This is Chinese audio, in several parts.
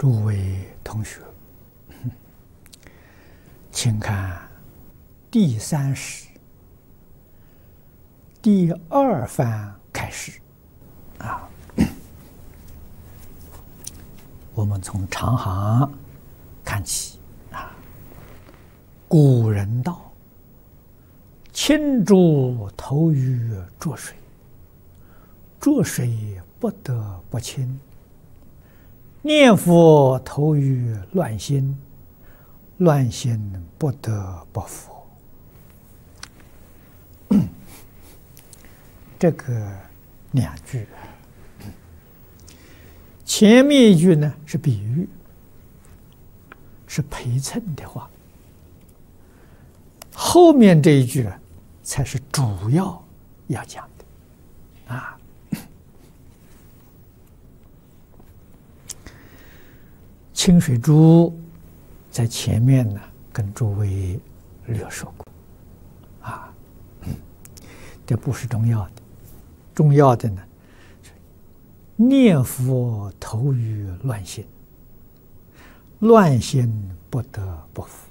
诸位同学，请看第3史第2番开始啊。我们从长行看起啊。古人道：“清浊投于浊水，浊水不得不清；念佛投于乱心，乱心不得不佛。”这个2句，前面一句呢是比喻，是陪衬的话，后面这一句才是主要要讲的啊。清水珠在前面呢跟诸位略说过啊，这不是重要的，重要的呢念佛投于乱心，乱心不得不服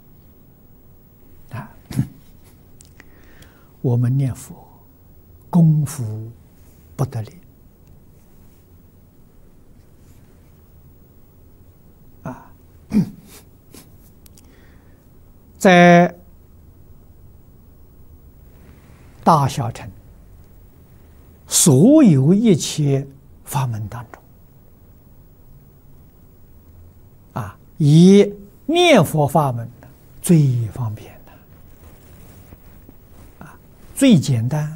啊。我们念佛功夫不得了啊，在大小乘所有一切法门当中啊，以念佛法门最方便的啊，最简单，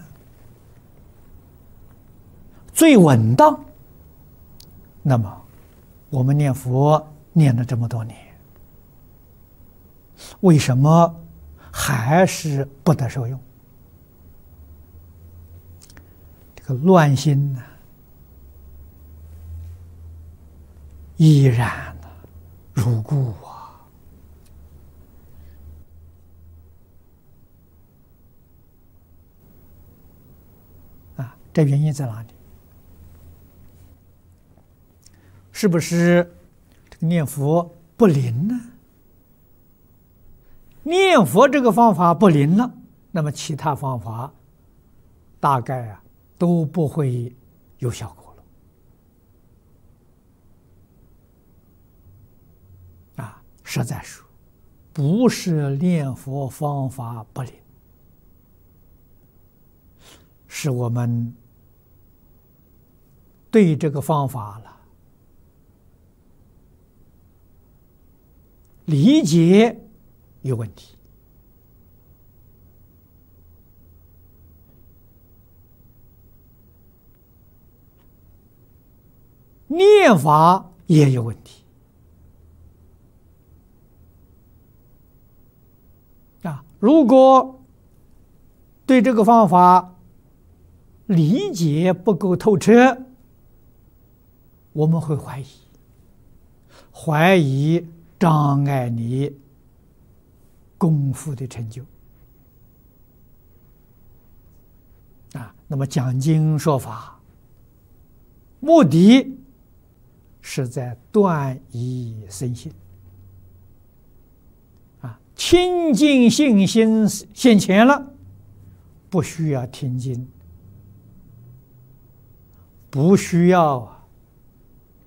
最稳当。那么我们念佛念了这么多年，为什么还是不得受用？这个乱心呢，依然如故啊！这原因在哪里？是不是这个念佛不灵呢？念佛这个方法不灵了，那么其他方法大概都不会有效果了啊！实在说，不是念佛方法不灵，是我们对这个方法了理解有问题念法也有问题啊！如果对这个方法理解不够透彻，我们会怀疑障碍你功夫的成就啊。那么讲经说法，目的是在断疑生信啊，清净信心现前了，不需要听经，不需要